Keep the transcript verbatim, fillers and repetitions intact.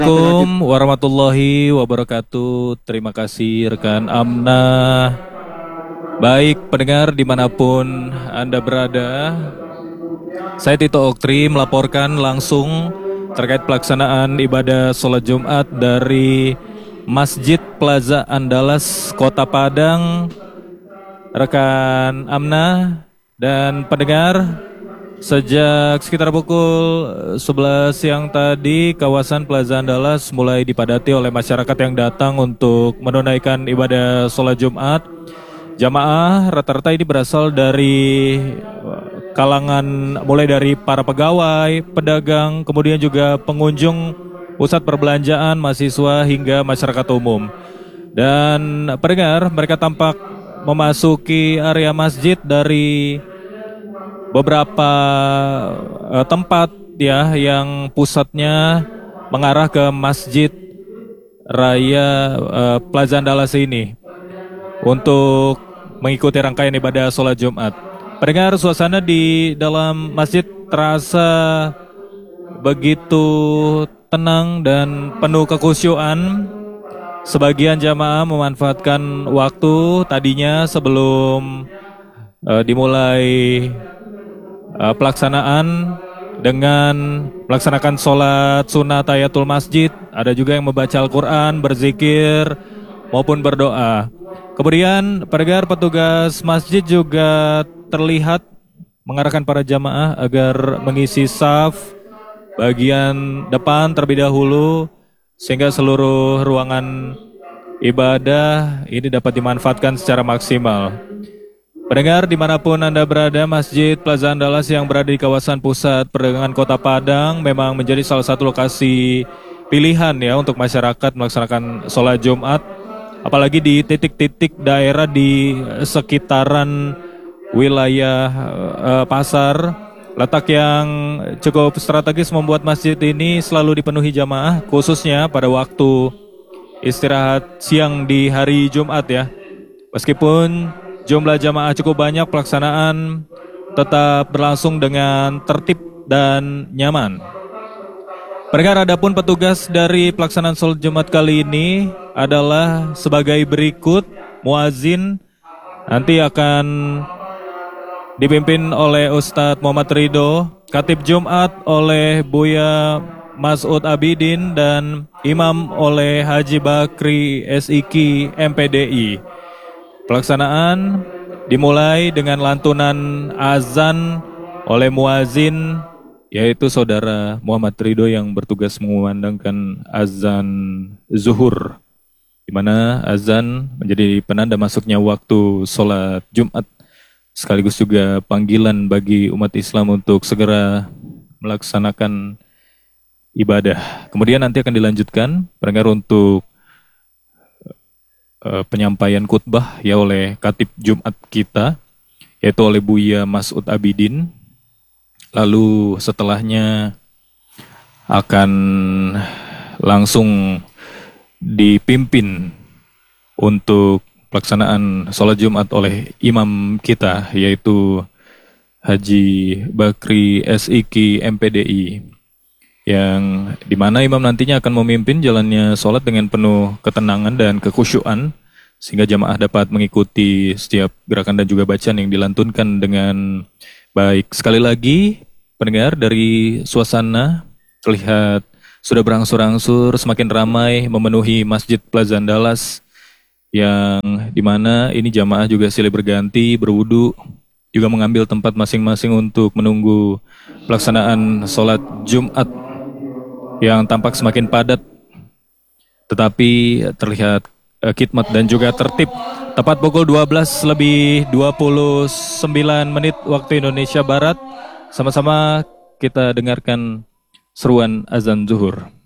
Assalamualaikum warahmatullahi wabarakatuh. Terima kasih rekan Amna. Baik pendengar dimanapun Anda berada, saya Tito Oktri melaporkan langsung terkait pelaksanaan ibadah sholat Jumat dari Masjid Plaza Andalas Kota Padang. Rekan Amna dan pendengar, sejak sekitar pukul sebelas siang tadi, kawasan Plaza Andalas mulai dipadati oleh masyarakat yang datang untuk menunaikan ibadah sholat Jumat. Jamaah rata-rata ini berasal dari kalangan mulai dari para pegawai, pedagang, kemudian juga pengunjung pusat perbelanjaan, mahasiswa, hingga masyarakat umum. Dan pendengar, mereka tampak memasuki area masjid dari beberapa uh, tempat ya yang pusatnya mengarah ke Masjid Raya uh, Plaza Andalas ini untuk mengikuti rangkaian ibadah sholat Jumat. Pendengar, suasana di dalam masjid terasa begitu tenang dan penuh kekhusyuan. Sebagian jamaah memanfaatkan waktu tadinya sebelum uh, dimulai Uh, pelaksanaan dengan melaksanakan sholat sunat tahiyatul masjid. Ada juga yang membaca Al-Quran, berzikir, maupun berdoa. Kemudian pendengar, petugas masjid juga terlihat mengarahkan para jamaah agar mengisi saf bagian depan terlebih dahulu, sehingga seluruh ruangan ibadah ini dapat dimanfaatkan secara maksimal. Pendengar dimanapun Anda berada, Masjid Plaza Andalas yang berada di kawasan pusat perdagangan Kota Padang memang menjadi salah satu lokasi pilihan ya untuk masyarakat melaksanakan sholat Jumat. Apalagi di titik-titik daerah di sekitaran wilayah uh, pasar. Letak yang cukup strategis membuat masjid ini selalu dipenuhi jamaah, khususnya pada waktu istirahat siang di hari Jumat ya. Meskipun jumlah jamaah cukup banyak, pelaksanaan tetap berlangsung dengan tertib dan nyaman. Pendengar, adapun petugas dari pelaksanaan sholat Jumat kali ini adalah sebagai berikut. Muazin nanti akan dipimpin oleh Ustadz Muhammad Ridho, Khatib Jumat oleh Buya Mas'ud Abidin, dan Imam oleh Haji Bakri S I K M P D I. Pelaksanaan dimulai dengan lantunan azan oleh muazin, yaitu saudara Muhammad Ridho yang bertugas mengumandangkan azan zuhur, di mana azan menjadi penanda masuknya waktu sholat Jumat, sekaligus juga panggilan bagi umat Islam untuk segera melaksanakan ibadah. Kemudian nanti akan dilanjutkan pendengar untuk Uh, penyampaian khutbah ya oleh Khatib Jumat kita, yaitu oleh Buya Mas'ud Abidin. Lalu setelahnya akan langsung dipimpin untuk pelaksanaan sholat Jumat oleh imam kita, yaitu Haji Bakri S I K M P D I, yang dimana imam nantinya akan memimpin jalannya sholat dengan penuh ketenangan dan kekhusyuan, sehingga jamaah dapat mengikuti setiap gerakan dan juga bacaan yang dilantunkan dengan baik. Sekali lagi pendengar, dari suasana terlihat sudah berangsur-angsur semakin ramai memenuhi Masjid Plaza Andalas, yang dimana ini jamaah juga silih berganti berwudu, juga mengambil tempat masing-masing untuk menunggu pelaksanaan sholat Jumat yang tampak semakin padat, tetapi terlihat uh, khidmat dan juga tertib. Tepat pukul dua belas lebih dua puluh sembilan menit waktu Indonesia Barat, sama-sama kita dengarkan seruan azan zuhur.